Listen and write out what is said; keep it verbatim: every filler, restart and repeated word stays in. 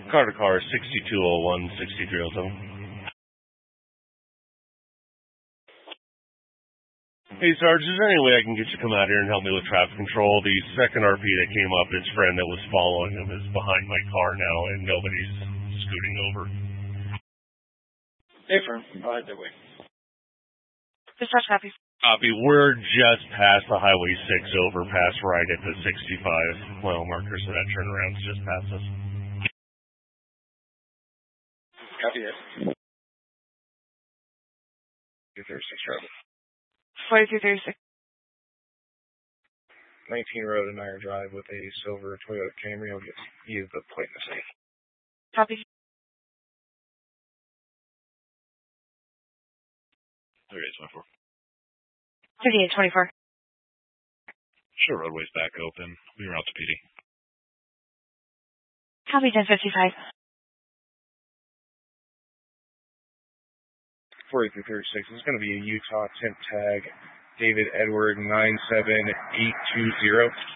Car to car, sixty-two oh one, sixty-three oh seven. Hey, Sarge, is there any way I can get you to come out here and help me with traffic control? The second R P that came up, his friend that was following him is behind my car now, and nobody's scooting over. Hey, firm. Go ahead that way. Dispatch copy. Copy. We're just past the Highway six overpass right at the sixty-five mile marker, so that turnaround's just past us. Copy that. two thirty-six Road. forty-two thirty-six. nineteen Road and Iron Drive with a silver Toyota Camry. I'll get you the plate in a second. Copy. thirty-eight twenty-four. thirty-eight twenty-four. Sure, roadway's back open. We were out to P D. Copy ten fifty-five. forty-three thirty-six. This is going to be a Utah temp tag. David Edward nine seven eight two zero.